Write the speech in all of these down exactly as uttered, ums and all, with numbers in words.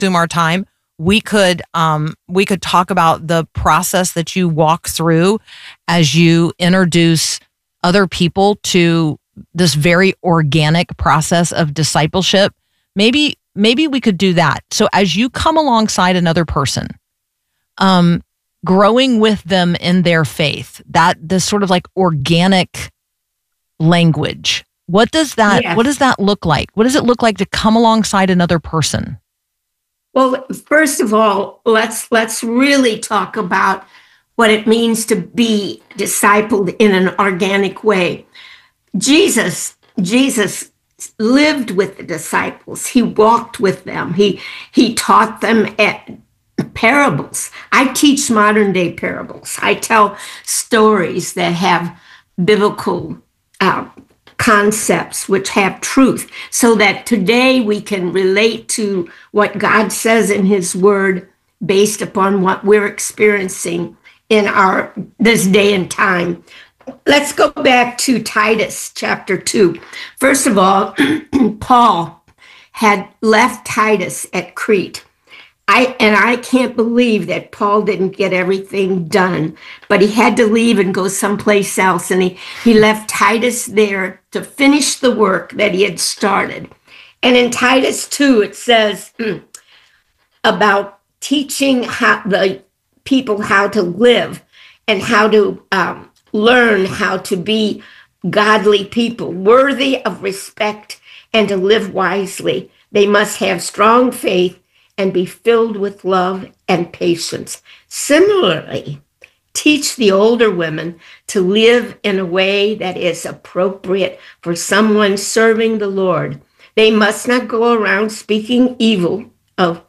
consume our time, we could um, we could talk about the process that you walk through as you introduce other people to this very organic process of discipleship. Maybe maybe we could do that. So as you come alongside another person, um, growing with them in their faith, that this sort of like organic language. What does that Yes. what does that look like? What does it look like to come alongside another person? Well, first of all, let's let's really talk about what it means to be discipled in an organic way. Jesus, Jesus lived with the disciples. He walked with them. He he taught them at parables. I teach modern day parables. I tell stories that have biblical uh, concepts which have truth, so that today we can relate to what God says in his word based upon what we're experiencing in our this day and time. Let's go back to Titus chapter two. First of all, Paul had left Titus at Crete. I, and I can't believe that Paul didn't get everything done, but he had to leave and go someplace else. And he, he left Titus there to finish the work that he had started. And in Titus two, it says mm, about teaching how the people how to live and how to um, learn how to be godly people, worthy of respect and to live wisely. They must have strong faith and be filled with love and patience. Similarly, teach the older women to live in a way that is appropriate for someone serving the Lord. They must not go around speaking evil of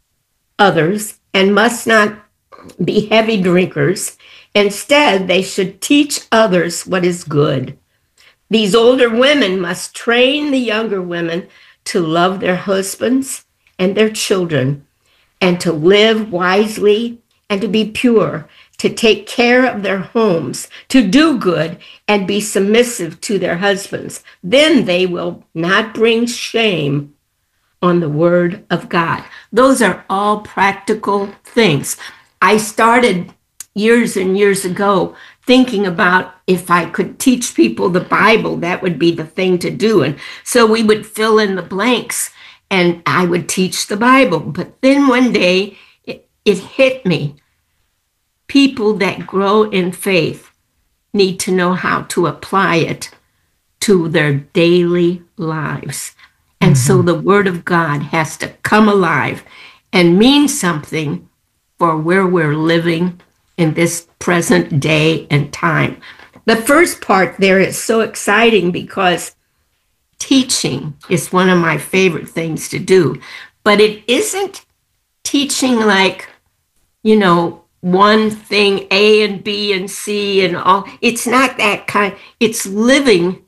others and must not be heavy drinkers. Instead, they should teach others what is good. These older women must train the younger women to love their husbands and their children, and to live wisely and to be pure, to take care of their homes, to do good and be submissive to their husbands. Then they will not bring shame on the word of God. Those are all practical things. I started years and years ago thinking about if I could teach people the Bible, that would be the thing to do. And so we would fill in the blanks and I would teach the Bible. But then one day it, it hit me. People that grow in faith need to know how to apply it to their daily lives. And mm-hmm. so the Word of God has to come alive and mean something for where we're living in this present day and time. The first part there is so exciting because teaching is one of my favorite things to do, but it isn't teaching like, you know, one thing, A and B and C and all. It's not that kind. It's living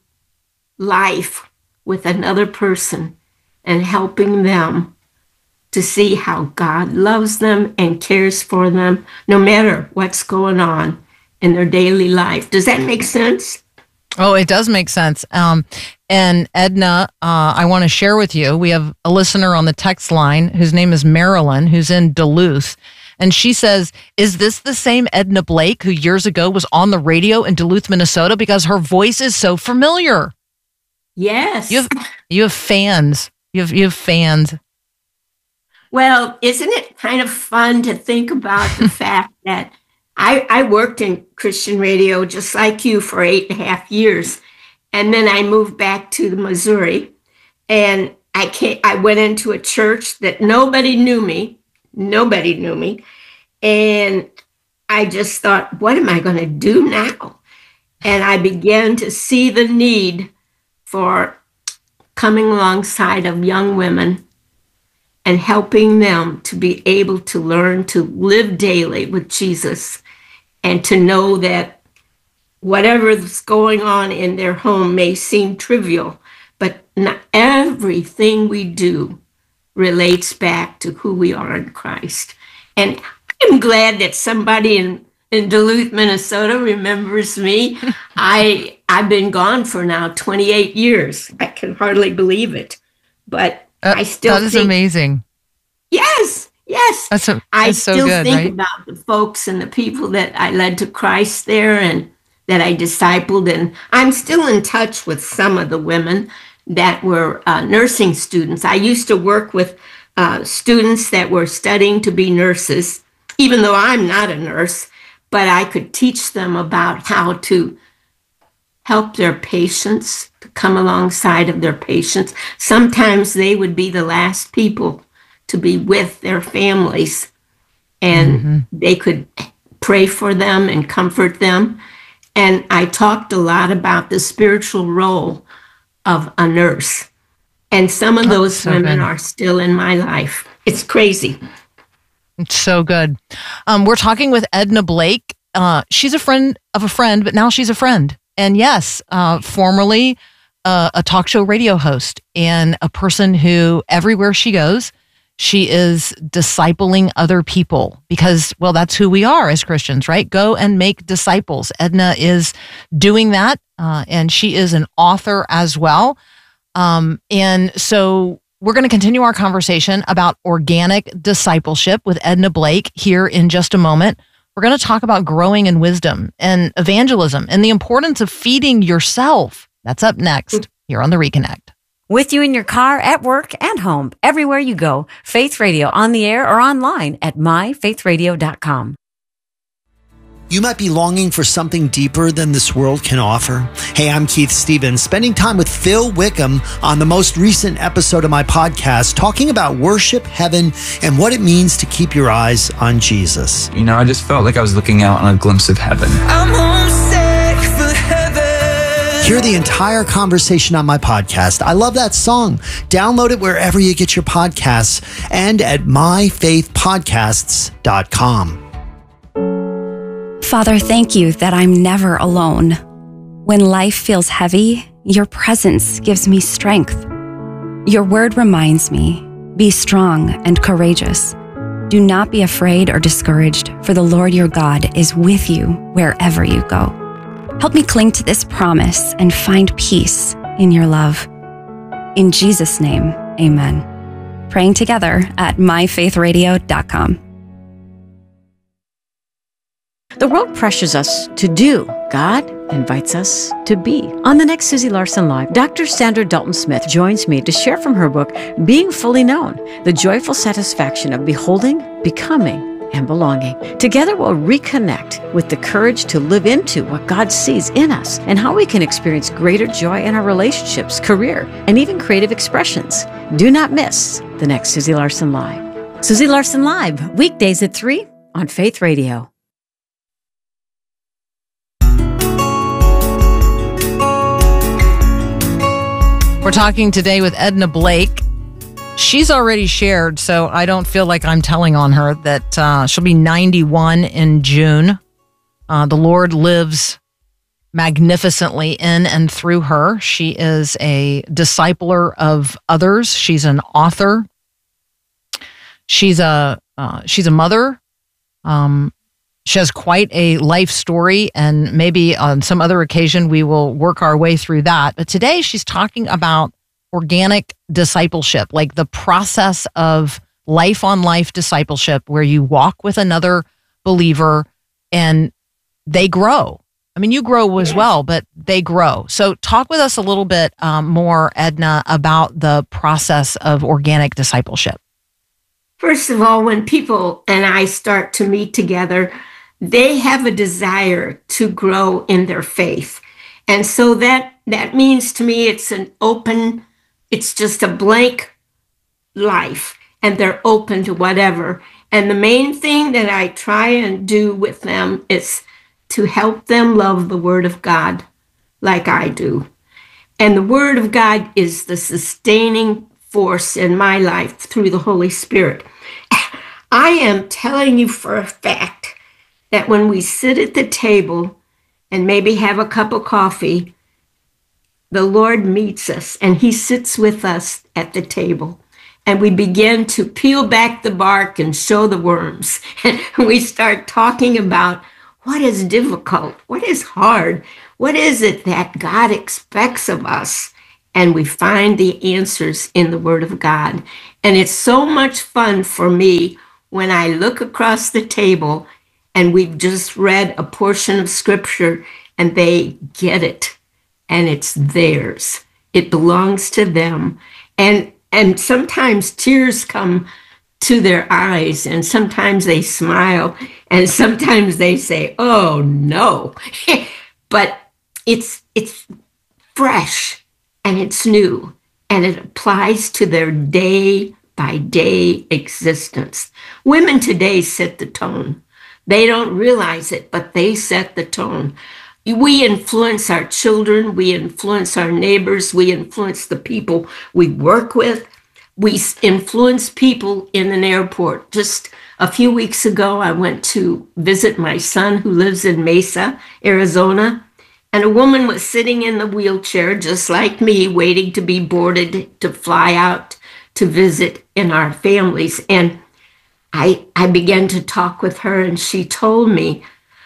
life with another person and helping them to see how God loves them and cares for them, no matter what's going on in their daily life. Does that make sense? Oh, it does make sense. Um, and Edna, uh, I want to share with you, we have a listener on the text line whose name is Marilyn, who's in Duluth. And she says, is this the same Edna Blake who years ago was on the radio in Duluth, Minnesota? Because her voice is so familiar. Yes. You have, you have fans. You have, you have fans. Well, isn't it kind of fun to think about the fact that I, I worked in Christian radio just like you for eight and a half years. And then I moved back to the Missouri and I came, I went into a church that nobody knew me. Nobody knew me. And I just thought, what am I going to do now? And I began to see the need for coming alongside of young women and helping them to be able to learn to live daily with Jesus and to know that whatever's going on in their home may seem trivial, but not everything we do relates back to who we are in Christ. And I'm glad that somebody in, in Duluth, Minnesota remembers me. I, I've been gone for now twenty-eight years. I can hardly believe it, but Uh, I still that is think, amazing. Yes, yes. That's, a, I that's so still good, think right? about the folks and the people that I led to Christ there and that I discipled. And I'm still in touch with some of the women that were uh, nursing students. I used to work with uh, students that were studying to be nurses, even though I'm not a nurse, but I could teach them about how to help their patients, to come alongside of their patients. Sometimes they would be the last people to be with their families, and mm-hmm. they could pray for them and comfort them. And I talked a lot about the spiritual role of a nurse. And some of those so women good. Are still in my life. It's crazy. It's so good. Um, we're talking with Edna Blake. Uh, she's a friend of a friend, but now she's a friend. And yes, uh, formerly uh, a talk show radio host and a person who everywhere she goes, she is discipling other people because, well, that's who we are as Christians, right? Go and make disciples. Edna is doing that, uh, and she is an author as well. Um, and so we're going to continue our conversation about organic discipleship with Edna Blake here in just a moment. We're going to talk about growing in wisdom and evangelism and the importance of feeding yourself. That's up next here on The Reconnect. With you in your car, at work, and home, everywhere you go, Faith Radio on the air or online at my faith radio dot com. You might be longing for something deeper than this world can offer. Hey, I'm Keith Stevens, spending time with Phil Wickham on the most recent episode of my podcast, talking about worship, heaven, and what it means to keep your eyes on Jesus. You know, I just felt like I was looking out on a glimpse of heaven. I'm homesick for heaven. Hear the entire conversation on my podcast. I love that song. Download it wherever you get your podcasts and at my faith podcasts dot com. Father, thank you that I'm never alone. When life feels heavy, your presence gives me strength. Your word reminds me, be strong and courageous. Do not be afraid or discouraged, for the Lord your God is with you wherever you go. Help me cling to this promise and find peace in your love. In Jesus' name, amen. Praying together at my faith radio dot com. The world pressures us to do. God invites us to be. On the next Susie Larson Live, Doctor Sandra Dalton Smith joins me to share from her book, Being Fully Known, the joyful satisfaction of beholding, becoming, and belonging. Together we'll reconnect with the courage to live into what God sees in us and how we can experience greater joy in our relationships, career, and even creative expressions. Do not miss the next Susie Larson Live. Susie Larson Live, weekdays at three on Faith Radio. We're talking today with Edna Blake. She's already shared, so I don't feel like I'm telling on her, that uh, she'll be ninety-one in June. Uh, the Lord lives magnificently in and through her. She is a discipler of others. She's an author. She's a uh, she's a mother. Um, she has quite a life story, and maybe on some other occasion we will work our way through that. But today she's talking about organic discipleship, like the process of life on life discipleship, where you walk with another believer and they grow. I mean, you grow as well, but they grow. So talk with us a little bit um, more, Edna, about the process of organic discipleship. First of all, when people and I start to meet together, they have a desire to grow in their faith. And so that that means to me it's an open, it's just a blank life, and they're open to whatever. And the main thing that I try and do with them is to help them love the Word of God like I do. And the Word of God is the sustaining force in my life through the Holy Spirit. I am telling you for a fact that when we sit at the table and maybe have a cup of coffee, the Lord meets us and he sits with us at the table. And we begin to peel back the bark and show the worms. And we start talking about what is difficult, what is hard, what is it that God expects of us. and we find the answers in the Word of God. And it's so much fun for me when I look across the table and we've just read a portion of Scripture and they get it and it's theirs. It belongs to them. And and sometimes tears come to their eyes, and sometimes they smile, and sometimes they say, oh no. But it's it's fresh and it's new, and it applies to their day by day existence. Women today set the tone. They don't realize it, but they set the tone. We influence our children, we influence our neighbors, we influence the people we work with, we influence people in an airport. Just a few weeks ago, I went to visit my son who lives in Mesa, Arizona, and a woman was sitting in the wheelchair just like me, waiting to be boarded to fly out to visit in our families. And I, I began to talk with her, and she told me,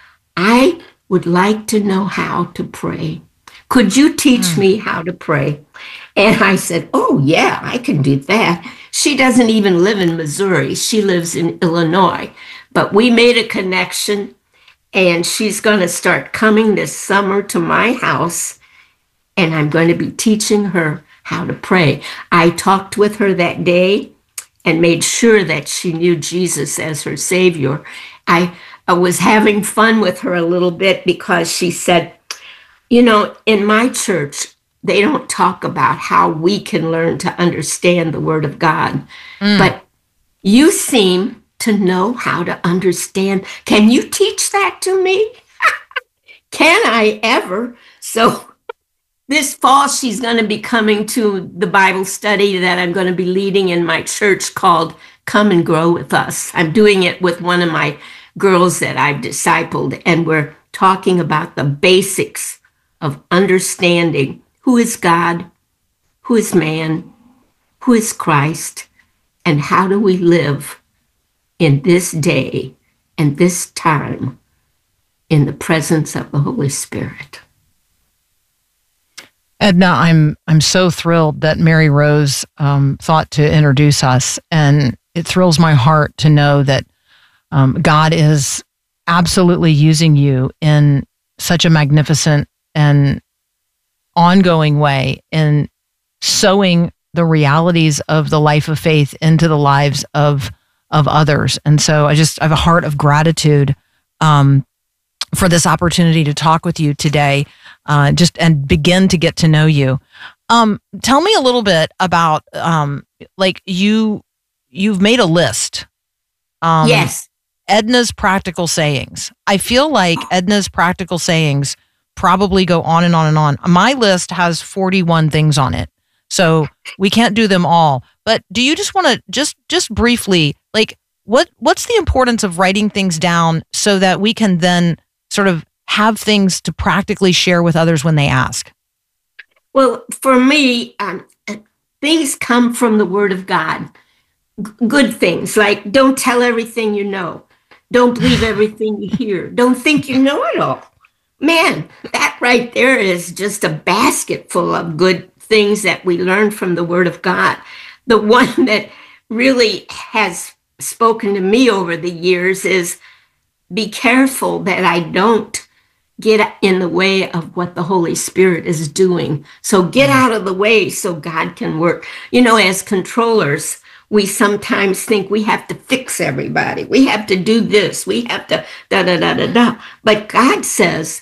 I would like to know how to pray. Could you teach mm. me how to pray? And I said, oh, yeah, I can do that. She doesn't even live in Missouri. She lives in Illinois. But we made a connection, and she's going to start coming this summer to my house, and I'm going to be teaching her how to pray. I talked with her that day and made sure that she knew Jesus as her Savior. I, I was having fun with her a little bit because she said, you know, in my church, they don't talk about how we can learn to understand the Word of God. Mm. But you seem to know how to understand. Can you teach that to me? Can I ever? So this fall, she's going to be coming to the Bible study that I'm going to be leading in my church called Come and Grow With Us. I'm doing it with one of my girls that I've discipled, and we're talking about the basics of understanding who is God, who is man, who is Christ, and how do we live in this day and this time in the presence of the Holy Spirit. Edna, I'm I'm so thrilled that Mary Rose um, thought to introduce us, and it thrills my heart to know that um, God is absolutely using you in such a magnificent and ongoing way in sowing the realities of the life of faith into the lives of of others. And so I just I have a heart of gratitude um, for this opportunity to talk with you today, uh, just and begin to get to know you. Um, tell me a little bit about um, like you you've made a list. Um, yes. Edna's practical sayings. I feel like Edna's practical sayings probably go on and on and on. My list has forty-one things on it, so we can't do them all. But do you just want to just just briefly, like, what what's the importance of writing things down so that we can then sort of have things to practically share with others when they ask? Well, for me, um, things come from the Word of God. G- good things like don't tell everything you know. Don't believe everything you hear. Don't think you know it all. Man, that right there is just a basket full of good things that we learn from the Word of God. The one that really has spoken to me over the years is be careful that I don't get in the way of what the Holy Spirit is doing. So get out of the way so God can work. You know, as controllers, we sometimes think we have to fix everybody. We have to do this. We have to da, da, da, da, da. But God says,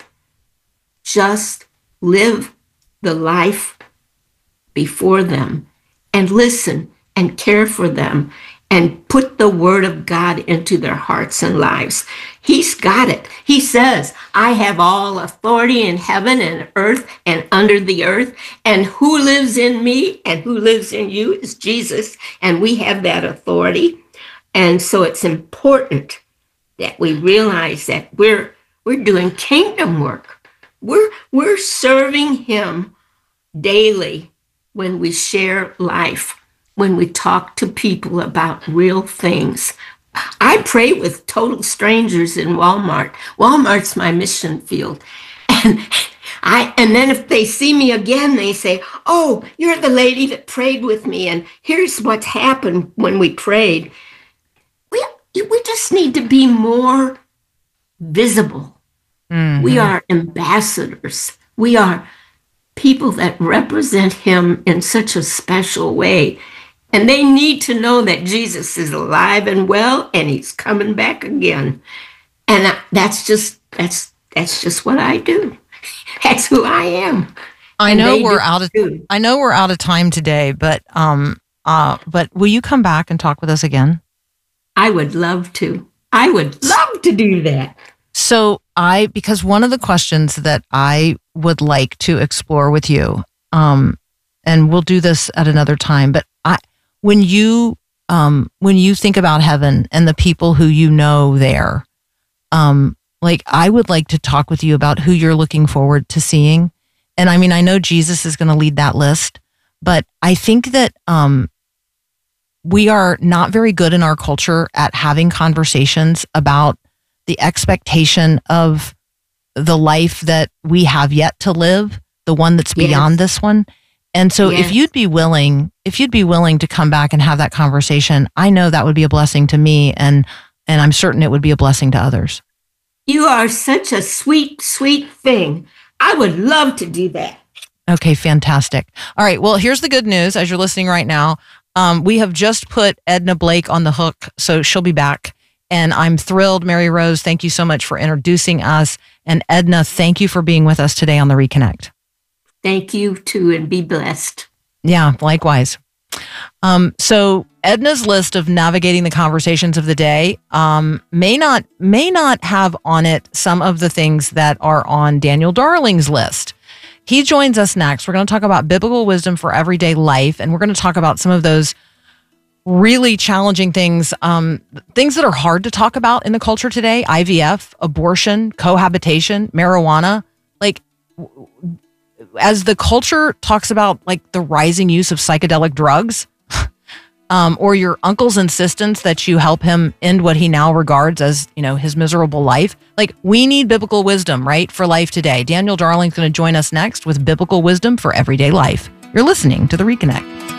just live the life before them and listen and care for them and put the Word of God into their hearts and lives. He's got it. He says, I have all authority in heaven and earth and under the earth. And who lives in me and who lives in you is Jesus. And we have that authority. And so it's important that we realize that we're we're doing kingdom work. We're we're serving Him daily when we share life, when we talk to people about real things. I pray with total strangers in Walmart. Walmart's my mission field. And I, and then if they see me again, they say, oh, you're the lady that prayed with me. And here's what's happened when we prayed. We, we just need to be more visible. Mm-hmm. We are ambassadors. We are people that represent him in such a special way. And they need to know that Jesus is alive and well, and he's coming back again. And that's just, that's, that's just what I do. That's who I am. I know we're out of, too. I know we're out of time today, but, um, uh, but will you come back and talk with us again? I would love to. I would love to do that. So I, because one of the questions that I would like to explore with you, um, and we'll do this at another time, but I, when you, um, when you think about heaven and the people who you know there, um, like I would like to talk with you about who you're looking forward to seeing. And I mean, I know Jesus is going to lead that list, but I think that, um, we are not very good in our culture at having conversations about the expectation of the life that we have yet to live, the one that's yes. beyond this one. And so yes. if you'd be willing, if you'd be willing to come back and have that conversation, I know that would be a blessing to me, and and I'm certain it would be a blessing to others. You are such a sweet, sweet thing. I would love to do that. Okay, fantastic. All right, well, here's the good news as you're listening right now. Um, we have just put Edna Blake on the hook, so she'll be back. And I'm thrilled. Mary Rose, thank you so much for introducing us. And Edna, thank you for being with us today on the Reconnect. Thank you too, and be blessed. Yeah, likewise. Um, so Edna's list of navigating the conversations of the day um, may not may not have on it some of the things that are on Daniel Darling's list. He joins us next. We're going to talk about biblical wisdom for everyday life, and we're going to talk about some of those really challenging things, um, things that are hard to talk about in the culture today: I V F, abortion, cohabitation, marijuana. Like, as the culture talks about like the rising use of psychedelic drugs, um, or your uncle's insistence that you help him end what he now regards as, you know, his miserable life. Like, we need biblical wisdom, right, for life today. Daniel Darling's going to join us next with biblical wisdom for everyday life. You're listening to The Reconnect.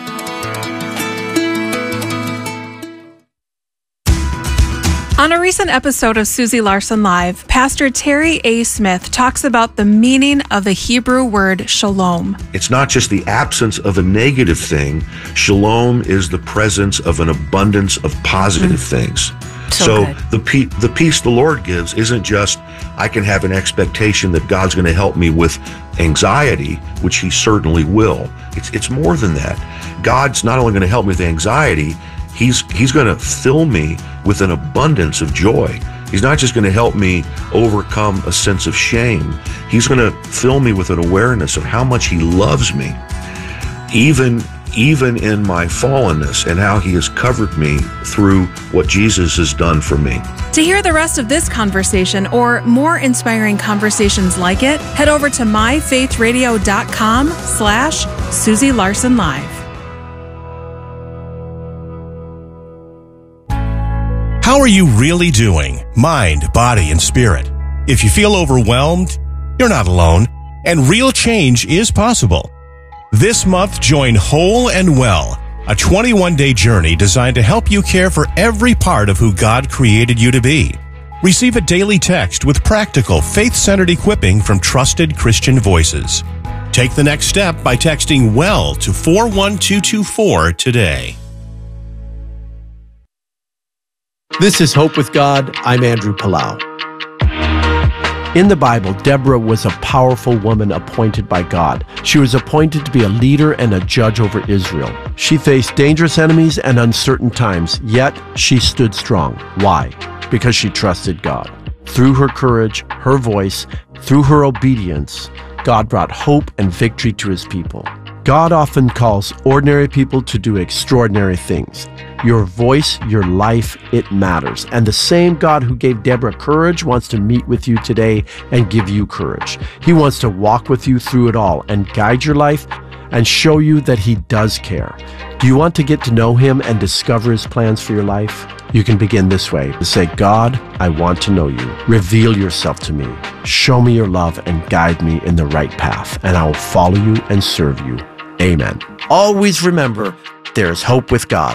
On a recent episode of Susie Larson Live, Pastor Terry A. Smith talks about the meaning of the Hebrew word shalom. It's not just the absence of a negative thing. Shalom is the presence of an abundance of positive mm. things. So, so good. the pe- the peace the Lord gives isn't just I can have an expectation that God's going to help me with anxiety, which he certainly will. It's it's more than that. God's not only going to help me with anxiety, He's he's going to fill me with an abundance of joy. He's not just going to help me overcome a sense of shame. He's going to fill me with an awareness of how much he loves me, even, even in my fallenness, and how he has covered me through what Jesus has done for me. To hear the rest of this conversation or more inspiring conversations like it, head over to myfaithradio.com slash Susie Larson Live. How are you really doing? Mind, body, and spirit. If you feel overwhelmed, you're not alone, and real change is possible. This month, join Whole and Well, a twenty-one day journey designed to help you care for every part of who God created you to be. Receive a daily text with practical, faith-centered equipping from trusted Christian voices. Take the next step by texting WELL to four one two two four today. This is Hope with God. I'm Andrew Palau. In the Bible, Deborah was a powerful woman appointed by God. She was appointed to be a leader and a judge over Israel. She faced dangerous enemies and uncertain times, yet she stood strong. Why? Because she trusted God. Through her courage, her voice, through her obedience, God brought hope and victory to his people. God often calls ordinary people to do extraordinary things. Your voice, your life, it matters. And the same God who gave Deborah courage wants to meet with you today and give you courage. He wants to walk with you through it all and guide your life and show you that He does care. Do you want to get to know Him and discover His plans for your life? You can begin this way. Say, God, I want to know you. Reveal yourself to me. Show me your love and guide me in the right path, and I will follow you and serve you. Amen. Always remember, there is hope with God.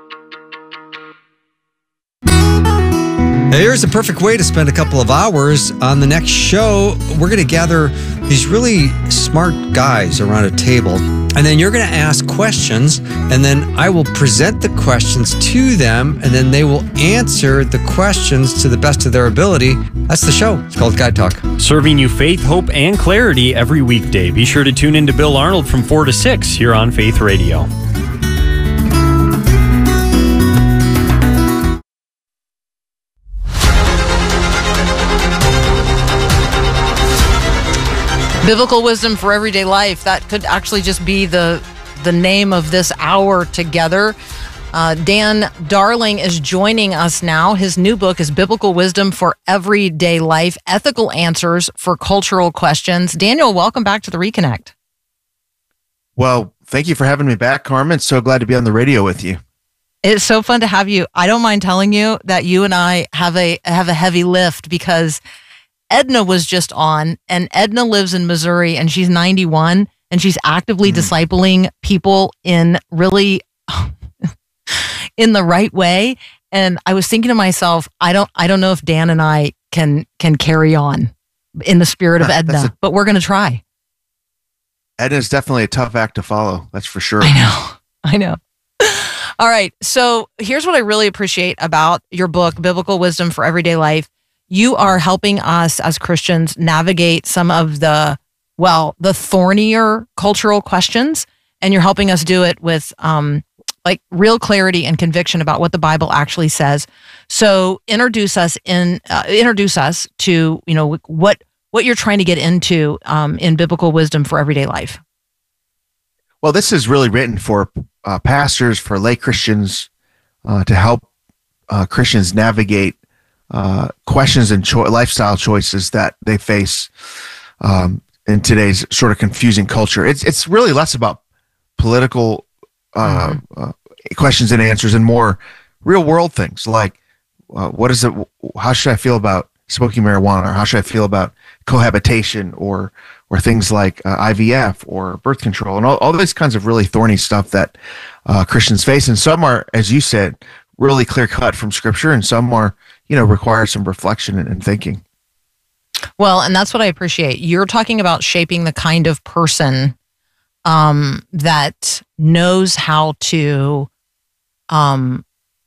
Now, here's a perfect way to spend a couple of hours. On the next show, we're going to gather these really smart guys around a table, and then you're going to ask questions, and then I will present the questions to them, and then they will answer the questions to the best of their ability. That's the show. It's called Guy Talk. Serving you faith, hope, and clarity every weekday. Be sure to tune in to Bill Arnold from four to six here on Faith Radio. Biblical wisdom for everyday life. That could actually just be the the name of this hour together. Uh, Dan Darling is joining us now. His new book is Biblical Wisdom for Everyday Life, Ethical Answers for Cultural Questions. Daniel, welcome back to the Reconnect. Well, thank you for having me back, Carmen. So glad to be on the radio with you. It's so fun to have you. I don't mind telling you that you and I have a have a heavy lift because Edna was just on, and Edna lives in Missouri, and she's ninety-one, and she's actively mm-hmm. discipling people in really in the right way. And I was thinking to myself, I don't, I don't know if Dan and I can can carry on in the spirit of Edna, a, but we're going to try. Edna's definitely a tough act to follow. That's for sure. I know. I know. All right. So here's what I really appreciate about your book, Biblical Wisdom for Everyday Life. You are helping us as Christians navigate some of the, well, the thornier cultural questions, and you're helping us do it with um, like real clarity and conviction about what the Bible actually says. So introduce us in, uh, introduce us to, you know, what what you're trying to get into um, in Biblical Wisdom for Everyday Life. Well, this is really written for uh, pastors, for lay Christians, uh, to help uh, Christians navigate Uh, questions and cho- lifestyle choices that they face um, in today's sort of confusing culture. It's it's really less about political uh, mm-hmm. uh, questions and answers and more real world things like uh, what is it? How should I feel about smoking marijuana, or how should I feel about cohabitation, or or things like uh, I V F or birth control, and all, all these kinds of really thorny stuff that uh, Christians face. And some are, as you said, really clear cut from Scripture, and some are, you know, require some reflection and, and thinking. Well, and that's what I appreciate. You're talking about shaping the kind of person um, that knows how to um,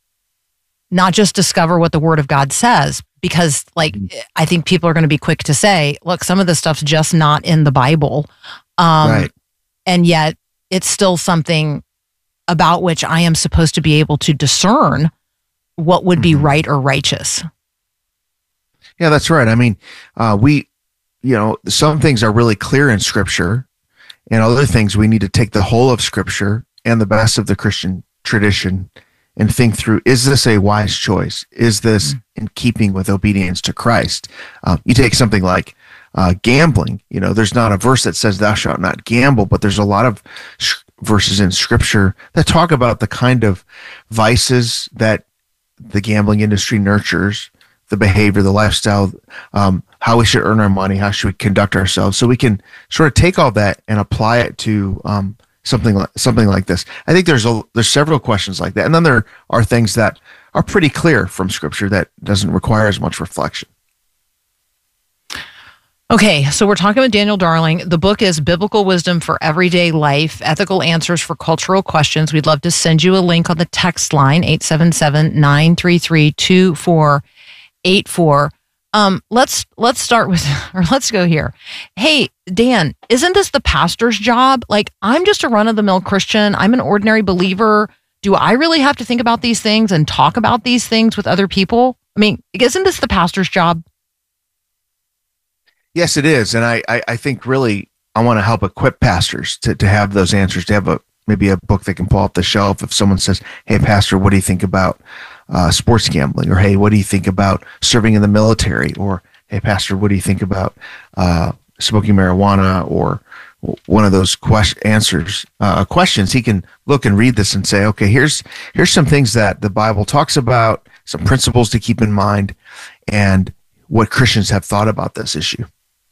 not just discover what the Word of God says, because like, I think people are going to be quick to say, look, some of this stuff's just not in the Bible. Um, right. And yet it's still something about which I am supposed to be able to discern what would be right or righteous. Yeah, that's right. I mean, uh, we, you know, some things are really clear in Scripture, and other things we need to take the whole of Scripture and the best of the Christian tradition and think through, is this a wise choice? Is this mm-hmm. in keeping with obedience to Christ? Uh, you take something like uh, gambling, you know, there's not a verse that says thou shalt not gamble, but there's a lot of sh- verses in Scripture that talk about the kind of vices that the gambling industry nurtures, the behavior, the lifestyle, um, how we should earn our money, how should we conduct ourselves, so we can sort of take all that and apply it to um, something like something like this. I think there's a there's several questions like that, and then there are things that are pretty clear from Scripture that doesn't require as much reflection. Okay, so we're talking with Daniel Darling. The book is Biblical Wisdom for Everyday Life, Ethical Answers for Cultural Questions. We'd love to send you a link on the text line, eight seven seven, nine three three, two four eight four. Um, let's let's start with, or let's go here. Hey, Dan, isn't this the pastor's job? Like, I'm just a run-of-the-mill Christian. I'm an ordinary believer. Do I really have to think about these things and talk about these things with other people? I mean, isn't this the pastor's job? Yes, it is. And I, I, I think really I want to help equip pastors to, to have those answers, to have a maybe a book they can pull off the shelf if someone says, hey, pastor, what do you think about uh, sports gambling? Or, hey, what do you think about serving in the military? Or, hey, pastor, what do you think about uh, smoking marijuana or one of those quest- answers, uh, questions, he can look and read this and say, okay, here's here's some things that the Bible talks about, some principles to keep in mind, and what Christians have thought about this issue.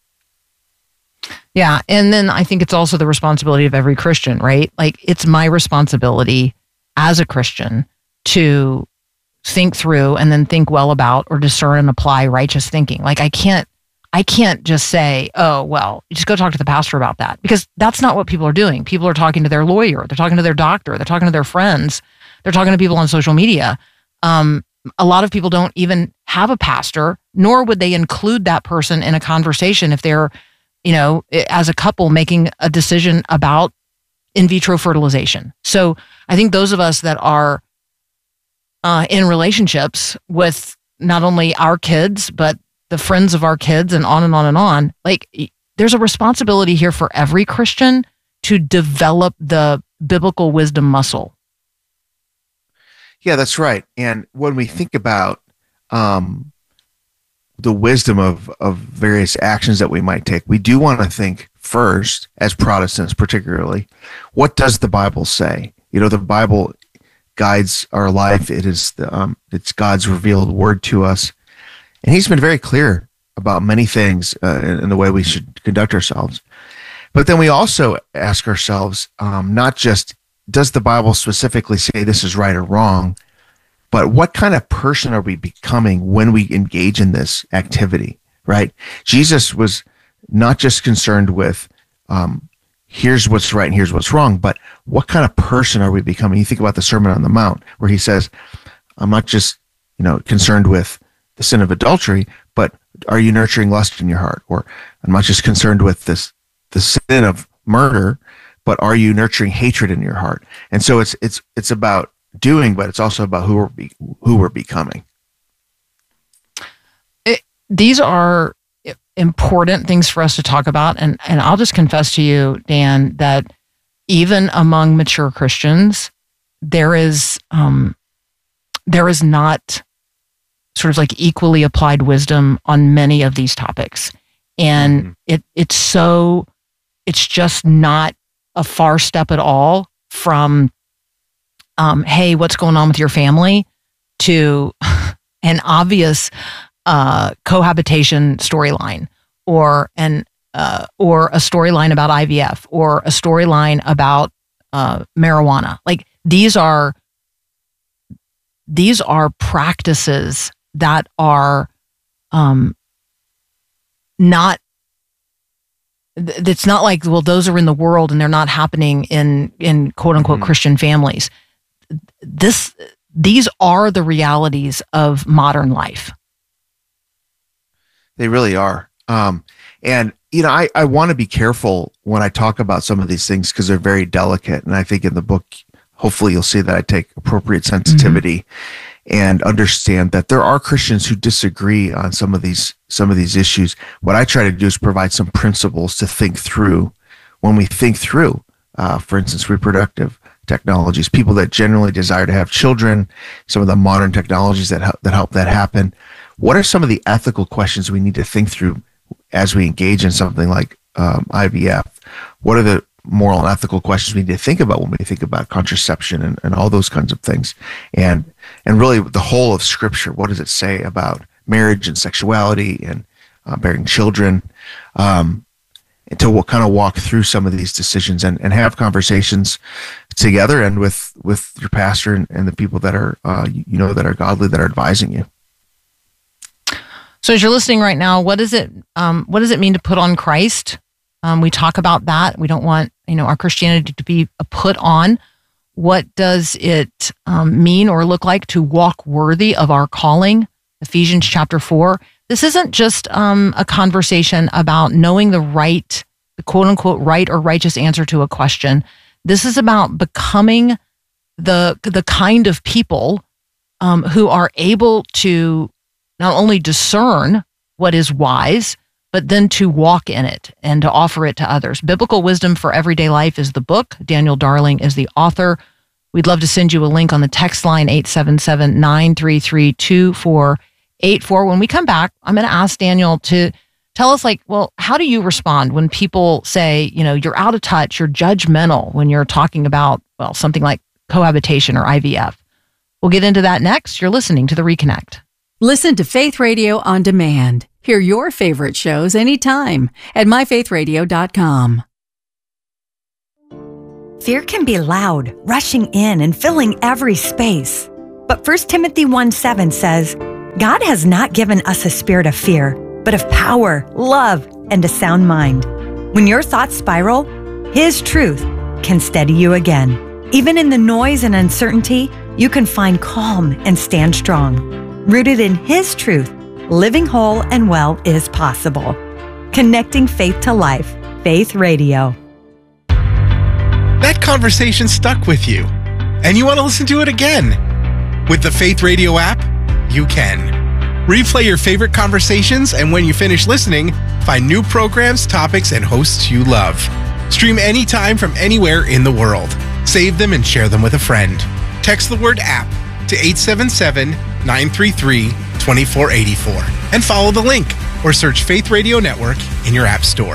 Yeah. And then I think it's also the responsibility of every Christian, right? Like, it's my responsibility as a Christian to think through and then think well about or discern and apply righteous thinking. Like, I can't, I can't just say, oh, well, just go talk to the pastor about that, because that's not what people are doing. People are talking to their lawyer. They're talking to their doctor. They're talking to their friends. They're talking to people on social media. Um, a lot of people don't even have a pastor, nor would they include that person in a conversation if they're, you know, as a couple making a decision about in vitro fertilization. So I think those of us that are uh, in relationships with not only our kids, but the friends of our kids, and on and on and on, like, there's a responsibility here for every Christian to develop the biblical wisdom muscle. Yeah, that's right. And when we think about um, the wisdom of, of various actions that we might take, we do want to think first, as Protestants particularly, what does the Bible say? You know, the Bible guides our life. It is the, um, it's God's revealed word to us. And he's been very clear about many things uh, in, in the way we should conduct ourselves. But then we also ask ourselves, um, not just, does the Bible specifically say this is right or wrong, but what kind of person are we becoming when we engage in this activity, right? Jesus was not just concerned with, um, here's what's right and here's what's wrong, but what kind of person are we becoming? You think about the Sermon on the Mount, where he says, I'm not just, you know, concerned with the sin of adultery, but are you nurturing lust in your heart? Or I'm not just concerned with this, the sin of murder, but are you nurturing hatred in your heart? And so it's it's it's about doing, but it's also about who we're be, who we're becoming. It, these are important things for us to talk about, and and I'll just confess to you, Dan, that even among mature Christians, there is um, there is not sort of like equally applied wisdom on many of these topics, and mm-hmm. it it's so it's just not a far step at all from, um, hey, what's going on with your family, to an obvious uh, cohabitation storyline, or an uh, or a storyline about I V F, or a storyline about uh, marijuana. Like, these are these are practices that are um, not. It's not like, well, those are in the world and they're not happening in, in quote unquote mm-hmm. Christian families. This, these are the realities of modern life. They really are. Um, and, you know, I, I want to be careful when I talk about some of these things, because they're very delicate. And I think in the book, hopefully you'll see that I take appropriate sensitivity mm-hmm. and understand that there are Christians who disagree on some of these some of these issues. What I try to do is provide some principles to think through when we think through, uh, for instance, reproductive technologies, people that generally desire to have children, some of the modern technologies that help, that help that happen. What are some of the ethical questions we need to think through as we engage in something like um, I V F? What are the moral and ethical questions we need to think about when we think about contraception and, and all those kinds of things? And and really the whole of Scripture, what does it say about marriage and sexuality and uh, bearing children? Um, and to kind of walk through some of these decisions and, and have conversations together and with, with your pastor and, and the people that are, uh, you know, that are godly, that are advising you. So as you're listening right now, what is it, um, what does it mean to put on Christ? Um, we talk about that. We don't want, you know, our Christianity to be a put on. What does it um, mean or look like to walk worthy of our calling? Ephesians chapter four. This isn't just um, a conversation about knowing the right, the quote unquote right or righteous answer to a question. This is about becoming the the kind of people um, who are able to not only discern what is wise, but then to walk in it and to offer it to others. Biblical Wisdom for Everyday Life is the book. Daniel Darling is the author. We'd love to send you a link on the text line, eight seven seven, nine three three, two four eight four. When we come back, I'm going to ask Daniel to tell us, like, well, how do you respond when people say, you know, you're out of touch, you're judgmental when you're talking about, well, something like cohabitation or I V F? We'll get into that next. You're listening to The Reconnect. Listen to Faith Radio on demand. Hear your favorite shows anytime at my faith radio dot com. Fear can be loud, rushing in and filling every space. But First Timothy one seven says, God has not given us a spirit of fear, but of power, love, and a sound mind. When your thoughts spiral, His truth can steady you again. Even in the noise and uncertainty, you can find calm and stand strong. Rooted in His truth, living whole and well is possible. Connecting faith to life. Faith Radio. That conversation stuck with you, and you want to listen to it again. With the Faith Radio app, you can. Replay your favorite conversations, and when you finish listening, find new programs, topics, and hosts you love. Stream anytime from anywhere in the world. Save them and share them with a friend. Text the word app to eight seven seven, nine three three, two four eight four and follow the link or search Faith Radio Network in your app store.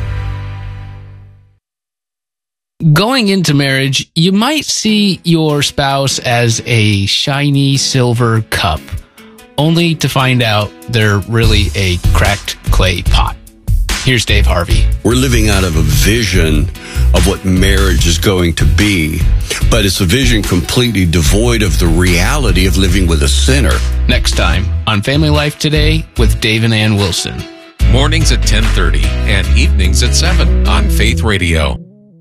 Going into marriage, you might see your spouse as a shiny silver cup, only to find out they're really a cracked clay pot. Here's Dave Harvey. We're living out of a vision of what marriage is going to be, but it's a vision completely devoid of the reality of living with a sinner. Next time on Family Life Today with Dave and Ann Wilson. Mornings at ten thirty and evenings at seven on Faith Radio.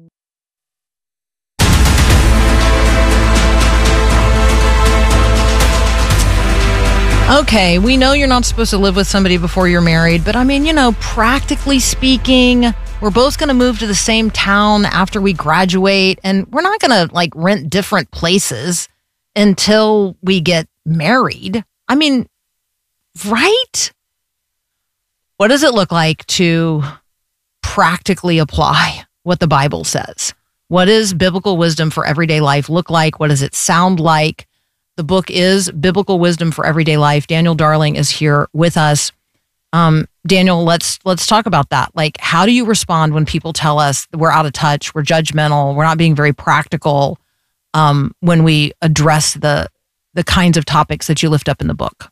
Okay, we know you're not supposed to live with somebody before you're married, but I mean, you know, practically speaking, we're both going to move to the same town after we graduate, and we're not going to like rent different places until we get married. I mean, right? What does it look like to practically apply what the Bible says? What does biblical wisdom for everyday life look like? What does it sound like? The book is Biblical Wisdom for Everyday Life. Daniel Darling is here with us. Um, Daniel, let's let's talk about that. Like, how do you respond when people tell us we're out of touch, we're judgmental, we're not being very practical um, when we address the the kinds of topics that you lift up in the book?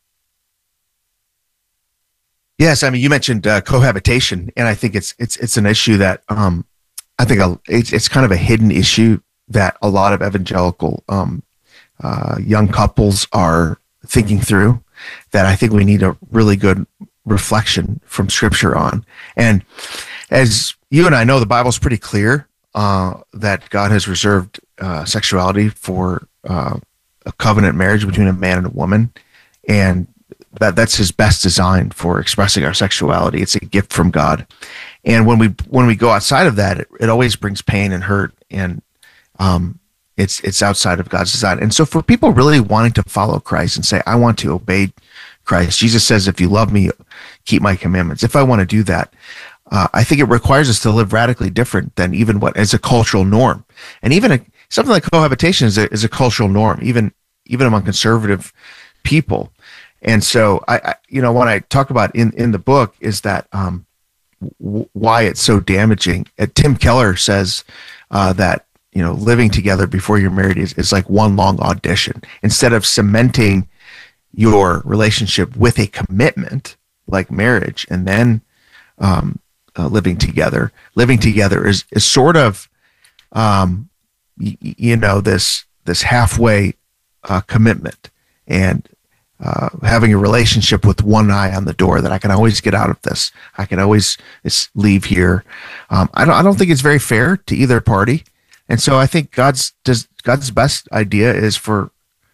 Yes, I mean, you mentioned uh, cohabitation, and I think it's it's it's an issue that um, I think a, it's it's kind of a hidden issue that a lot of evangelical um, uh, young couples are thinking through. That I think we need a really good reflection from Scripture on. And as you and I know, the Bible's pretty clear uh, that God has reserved uh, sexuality for uh, a covenant marriage between a man and a woman, and that that's His best design for expressing our sexuality. It's a gift from God, and when we when we go outside of that, it, it always brings pain and hurt, and um, it's it's outside of God's design. And so, for people really wanting to follow Christ and say, "I want to obey Christ," Jesus says, "If you love me, keep my commandments." If I want to do that, uh, I think it requires us to live radically different than even what is a cultural norm, and even a, something like cohabitation is a is a cultural norm, even even among conservative people. And so, I, I, you know, what I talk about in, in the book is that um, w- why it's so damaging. Uh, Tim Keller says uh, that, you know, living together before you're married is, is like one long audition. Instead of cementing your relationship with a commitment like marriage and then um, uh, living together, living together is, is sort of, um, y- you know, this this halfway uh, commitment and Uh, having a relationship with one eye on the door, that I can always get out of this. I can always leave here. Um, I don't. I don't think it's very fair to either party, and so I think God's does God's best idea is for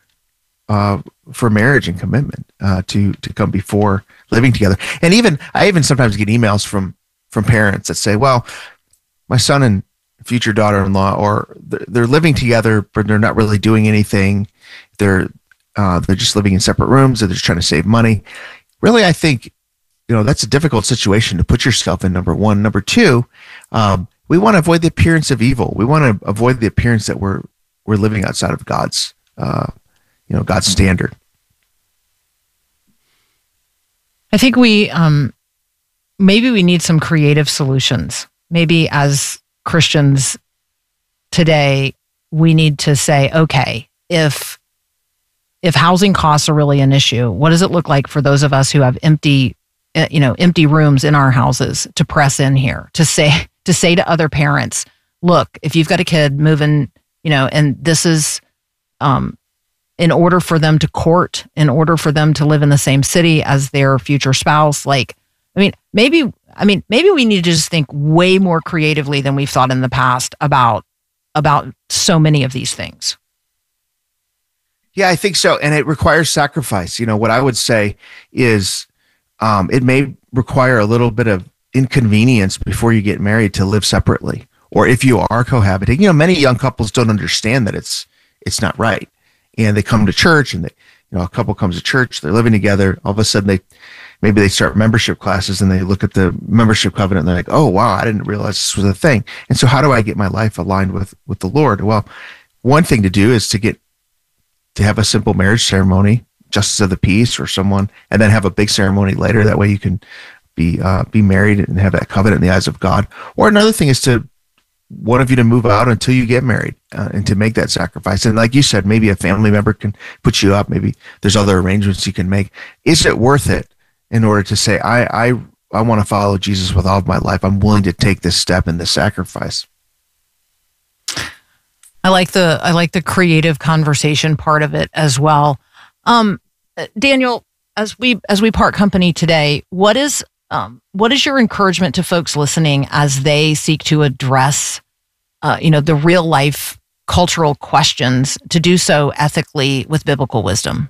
uh, for marriage and commitment uh, to to come before living together. And even I even sometimes get emails from from parents that say, "Well, my son and future daughter-in-law, or they're living together, but they're not really doing anything. They're Uh, they're just living in separate rooms, or they're just trying to save money." Really, I think, you know, that's a difficult situation to put yourself in, number one. Number two, um, we want to avoid the appearance of evil. We want to avoid the appearance that we're we're living outside of God's, uh, you know, God's standard. I think we um, maybe we need some creative solutions. Maybe as Christians today, we need to say, okay, if if housing costs are really an issue, what does it look like for those of us who have empty, you know, empty rooms in our houses to press in here, to say to say to other parents, look, if you've got a kid moving, you know, and this is um, in order for them to court, in order for them to live in the same city as their future spouse, like, I mean, maybe, I mean, maybe we need to just think way more creatively than we've thought in the past about about so many of these things. Yeah, I think so. And it requires sacrifice. You know, what I would say is um, it may require a little bit of inconvenience before you get married to live separately. Or if you are cohabiting, you know, many young couples don't understand that it's it's not right. And they come to church and they, you know, a couple comes to church, they're living together. All of a sudden they, maybe they start membership classes and they look at the membership covenant and they're like, oh, wow, I didn't realize this was a thing. And so how do I get my life aligned with, with the Lord? Well, one thing to do is to get, to have a simple marriage ceremony, justice of the peace or someone, and then have a big ceremony later. That way you can be, uh, be married and have that covenant in the eyes of God. Or another thing is to, one of you to move out until you get married uh, and to make that sacrifice. And like you said, maybe a family member can put you up. Maybe there's other arrangements you can make. Is it worth it in order to say, I, I, I want to follow Jesus with all of my life. I'm willing to take this step and this sacrifice. I like the, I like the creative conversation part of it as well. Um, Daniel, as we, as we part company today, what is, Um, what is your encouragement to folks listening as they seek to address, uh, you know, the real life cultural questions, to do so ethically with biblical wisdom?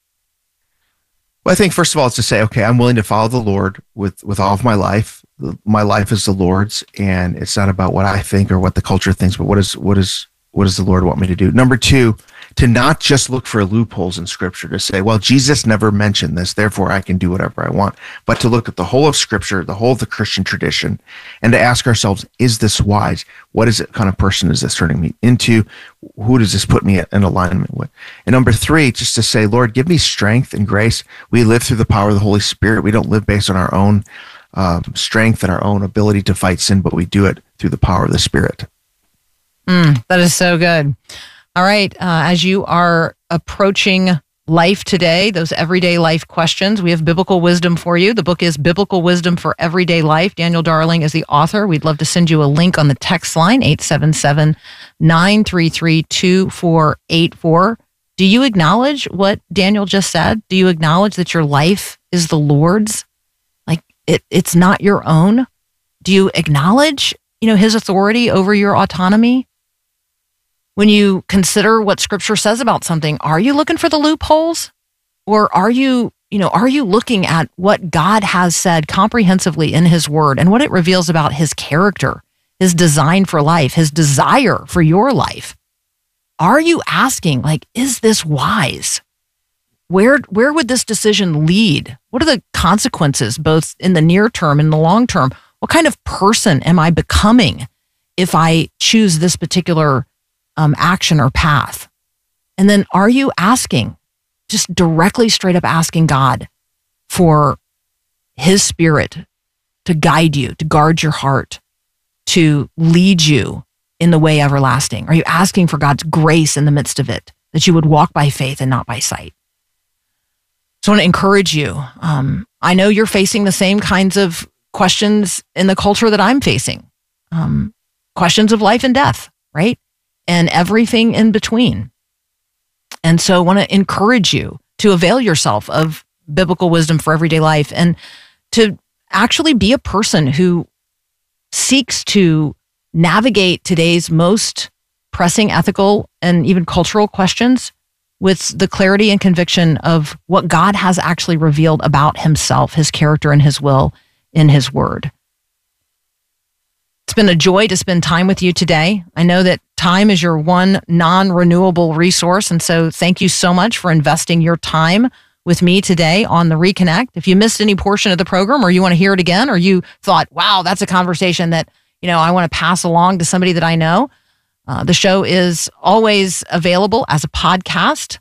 Well, I think first of all, it's to say, okay, I'm willing to follow the Lord with, with all of my life. My life is the Lord's, and it's not about what I think or what the culture thinks, but what is, what is, what does the Lord want me to do? Number two, to not just look for loopholes in Scripture to say, well, Jesus never mentioned this, therefore I can do whatever I want, but to look at the whole of Scripture, the whole of the Christian tradition, and to ask ourselves, is this wise? What is it kind of person is this turning me into? Who does this put me in alignment with? And number three, just to say, Lord, give me strength and grace. We live through the power of the Holy Spirit. We don't live based on our own um, strength and our own ability to fight sin, but we do it through the power of the Spirit. Mm, that is so good. All right. Uh, as you are approaching life today, those everyday life questions, we have biblical wisdom for you. The book is Biblical Wisdom for Everyday Life. Daniel Darling is the author. We'd love to send you a link on the text line, eight seven seven, nine three three, two four eight four. Do you acknowledge what Daniel just said? Do you acknowledge that your life is the Lord's? Like it, it's not your own? Do you acknowledge, you know, his authority over your autonomy? When you consider what Scripture says about something, are you looking for the loopholes? Or are you, you know, are you looking at what God has said comprehensively in his word and what it reveals about his character, his design for life, his desire for your life? Are you asking, like, is this wise? Where, where would this decision lead? What are the consequences, both in the near term and the long term? What kind of person am I becoming if I choose this particular Um, action or path? And then are you asking, just directly straight up asking God for his Spirit to guide you, to guard your heart, to lead you in the way everlasting? Are you asking for God's grace in the midst of it, that you would walk by faith and not by sight? So I want to encourage you. Um, I know you're facing the same kinds of questions in the culture that I'm facing. Um, questions of life and death, right? And everything in between. And so I want to encourage you to avail yourself of biblical wisdom for everyday life and to actually be a person who seeks to navigate today's most pressing ethical and even cultural questions with the clarity and conviction of what God has actually revealed about himself, his character, and his will in his word. It's been a joy to spend time with you today. I know that time is your one non-renewable resource, and so thank you so much for investing your time with me today on The Reconnect. If you missed any portion of the program or you want to hear it again, or you thought, wow, that's a conversation that, you know, I want to pass along to somebody that I know, uh, the show is always available as a podcast.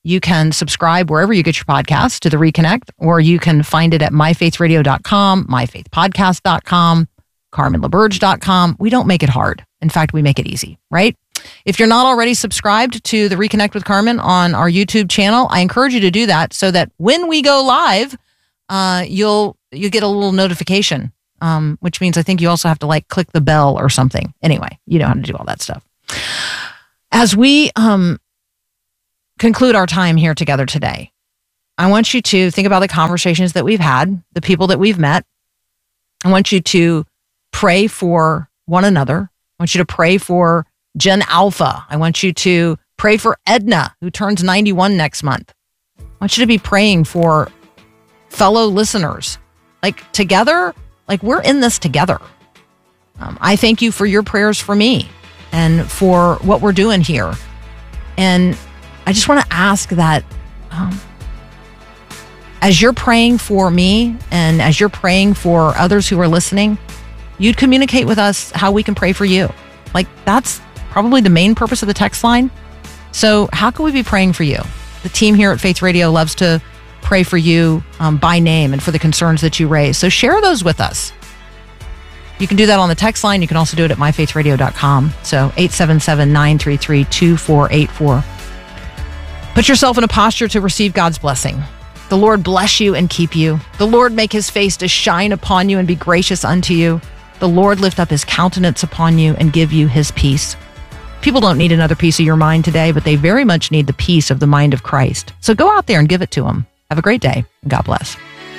You can subscribe wherever you get your podcasts to The Reconnect, or you can find it at my faith radio dot com, my faith podcast dot com, carmen laberge dot com. We don't make it hard. In fact, we make it easy, right? If you're not already subscribed to The Reconnect with Carmen on our YouTube channel, I encourage you to do that so that when we go live, uh, you'll you get a little notification, um, which means I think you also have to like click the bell or something. Anyway, you know how to do all that stuff. As we um, conclude our time here together today, I want you to think about the conversations that we've had, the people that we've met. I want you to pray for one another. I want you to pray for Gen Alpha. I want you to pray for Edna, who turns ninety-one next month. I want you to be praying for fellow listeners. Like together, like we're in this together. Um, I thank you for your prayers for me and for what we're doing here. And I just want to ask that um, as you're praying for me and as you're praying for others who are listening, you'd communicate with us how we can pray for you. Like that's probably the main purpose of the text line. So how can we be praying for you? The team here at Faith Radio loves to pray for you um, by name and for the concerns that you raise. So share those with us. You can do that on the text line. You can also do it at my faith radio dot com. So eight seven seven, nine three three, two four eight four. Put yourself in a posture to receive God's blessing. The Lord bless you and keep you. The Lord make his face to shine upon you and be gracious unto you. The Lord lift up his countenance upon you and give you his peace. People don't need another piece of your mind today, but they very much need the peace of the mind of Christ. So go out there and give it to them. Have a great day, and God bless.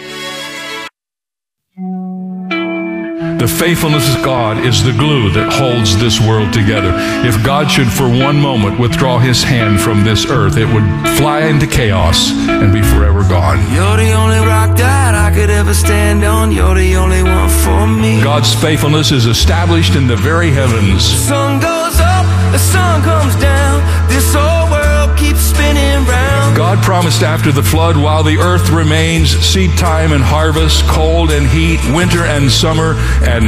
The faithfulness of God is the glue that holds this world together. If God should for one moment withdraw his hand from this earth, it would fly into chaos and be forever gone. You're the only rock that I could ever stand on. You're the only one for me. God's faithfulness is established in the very heavens. The sun goes up, the sun comes down. This whole world keeps spinning round. God promised after the flood, while the earth remains, seed time and harvest, cold and heat, winter and summer, and